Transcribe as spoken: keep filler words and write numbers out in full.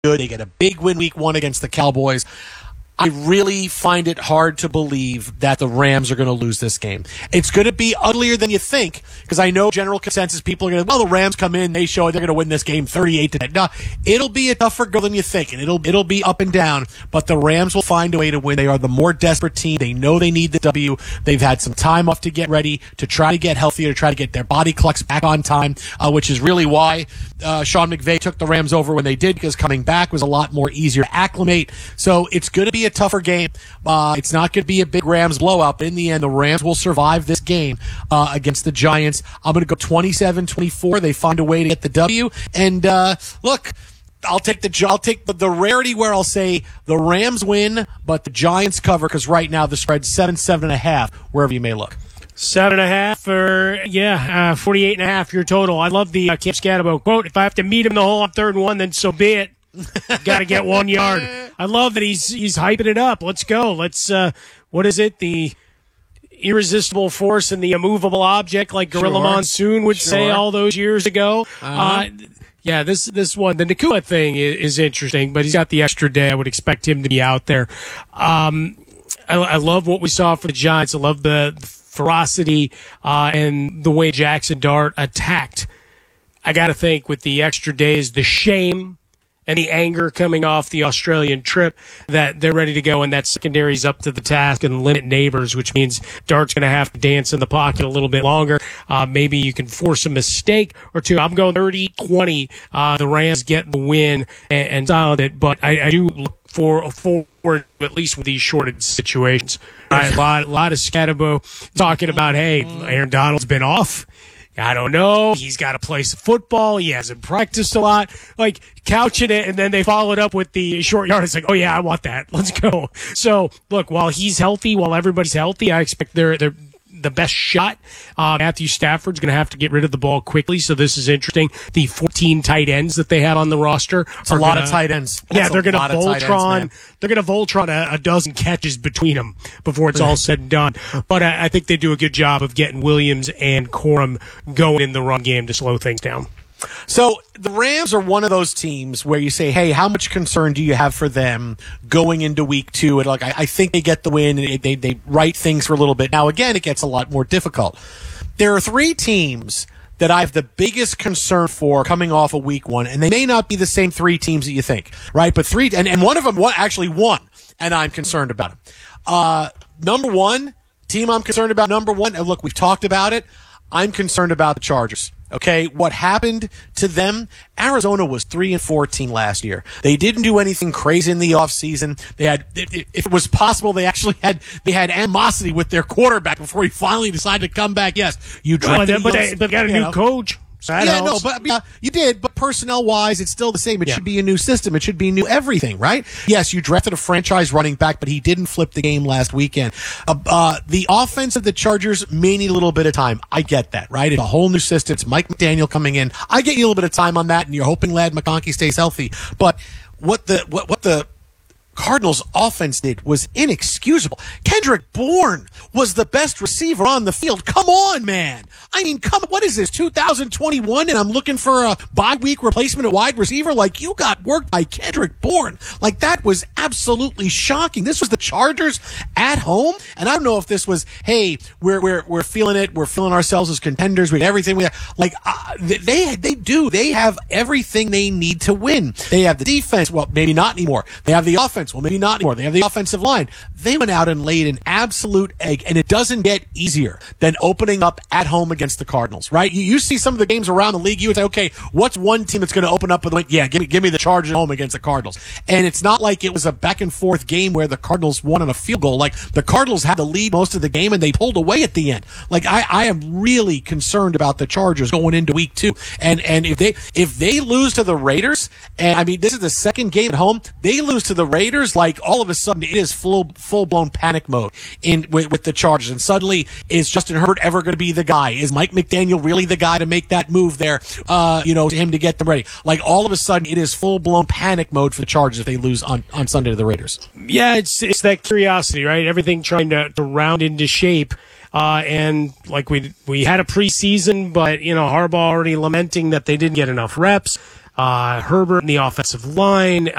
good. They get a big win week one against the Cowboys. I really find it hard to believe that the Rams are going to lose this game. It's going to be uglier than you think, because I know general consensus people are going to, well, the Rams come in, they show they're going to win this game thirty-eight to ten. No, it'll be a tougher go than you think, and it'll it'll be up and down, but the Rams will find a way to win. They are the more desperate team. They know they need the W. They've had some time off to get ready, to try to get healthier, to try to get their body clocks back on time, uh, which is really why uh, Sean McVay took the Rams over when they did, because coming back was a lot more easier to acclimate. So it's going to be a tougher game. Uh, it's not going to be a big Rams blowout, but in the end, the Rams will survive this game uh, against the Giants. I'm going to go twenty-seven twenty-four. They find a way to get the W. And uh, look, I'll take the I'll take the, the rarity where I'll say the Rams win, but the Giants cover, because right now the spread's seven, seven and a half, wherever you may look. Seven and a half, or yeah, uh, forty-eight and a half your total. I love the uh, Camp Scatabo quote. If I have to meet him the hole on third and one, then so be it. Got to get one yard. I love that he's he's hyping it up. Let's go. Let's. Uh, what is it? The irresistible force and the immovable object, like Gorilla Sure. Monsoon would Sure. say all those years ago. Uh-huh. Uh, yeah, this this one, the Nacua thing is, is interesting, but he's got the extra day. I would expect him to be out there. Um, I, I love what we saw for the Giants. I love the ferocity uh, and the way Jackson Dart attacked. I got to think with the extra days, the shame and the anger coming off the Australian trip, that they're ready to go, and that secondary's up to the task and limit neighbors, which means Dart's going to have to dance in the pocket a little bit longer. Uh, maybe you can force a mistake or two. I'm going thirty twenty. Uh, the Rams get the win and, and solid it, but I, I do look for forward, at least with these shorted situations. Right, a lot, a lot of Scatabo talking about, hey, Aaron Donald's been off. I don't know. He's got to play some football. He hasn't practiced a lot. Like, couching it, and then they followed up with the short yard. It's like, oh, yeah, I want that. Let's go. So, look, while he's healthy, while everybody's healthy, I expect they're, they're the best shot. Uh, Matthew Stafford's going to have to get rid of the ball quickly, so this is interesting. The fourteen tight ends that they had on the roster. It's a lot gonna, of tight ends. Yeah, That's they're going to Voltron. Ends, they're going to Voltron a, a dozen catches between them before it's all said and done. But I, I think they do a good job of getting Williams and Corum going in the run game to slow things down. So the Rams are one of those teams where you say, hey, how much concern do you have for them going into week two? And like, I, I think they get the win, and they, they right things for a little bit. Now, again, it gets a lot more difficult. There are three teams that I have the biggest concern for coming off of week one, and they may not be the same three teams that you think, right? But three, and, and one of them one, actually won, and I'm concerned about them. Uh, number one, team I'm concerned about, number one, and look, we've talked about it, I'm concerned about the Chargers. Okay, what happened to them? Arizona was three and fourteen last year. They didn't do anything crazy in the offseason. They had, if it was possible, they actually had they had animosity with their quarterback before he finally decided to come back. Yes, you drafted, well, but they, they got a new know. coach. So yeah, helps. no, but yeah, you did. But personnel-wise, it's still the same. It yeah. should be a new system. It should be new everything, right? Yes, you drafted a franchise running back, but he didn't flip the game last weekend. Uh, uh, the offense of the Chargers may need a little bit of time. I get that, right? It's a whole new system. It's Mike McDaniel coming in. I get you a little bit of time on that, and you're hoping Ladd McConkey stays healthy. But what the what what the Cardinals offense did was inexcusable. Kendrick Bourne was the best receiver on the field. Come on, man. I mean, come, what is this, two thousand twenty-one, and I'm looking for a bye week replacement at wide receiver? Like, you got worked by Kendrick Bourne. Like, that was absolutely shocking. This was the Chargers at home, and I don't know if this was, hey, we're we're we're feeling it, we're feeling ourselves as contenders, we have everything we have. Like, uh, they they do. They have everything they need to win. They have the defense, well, maybe not anymore. They have the offense. Well, maybe not anymore. They have the offensive line. They went out and laid an absolute egg, and it doesn't get easier than opening up at home against the Cardinals, right? You, you see some of the games around the league, you would say, okay, what's one team that's going to open up with, like, yeah, give me, give me the Chargers at home against the Cardinals. And it's not like it was a back and forth game where the Cardinals won on a field goal. Like, the Cardinals had the lead most of the game, and they pulled away at the end. Like, I, I am really concerned about the Chargers going into week two. And, and if they, if they lose to the Raiders, and I mean, this is the second game at home, they lose to the Raiders, like, all of a sudden it is full, full-blown panic mode in with, with the Chargers. And suddenly, is Justin Herbert ever going to be the guy? Is Mike McDaniel really the guy to make that move there, uh, you know, to him to get them ready? Like, all of a sudden, it is full-blown panic mode for the Chargers if they lose on, on Sunday to the Raiders. Yeah, it's it's that curiosity, right? Everything trying to, to round into shape. Uh, and like we we had a preseason, but, you know, Harbaugh already lamenting that they didn't get enough reps. Uh, Herbert in the offensive line.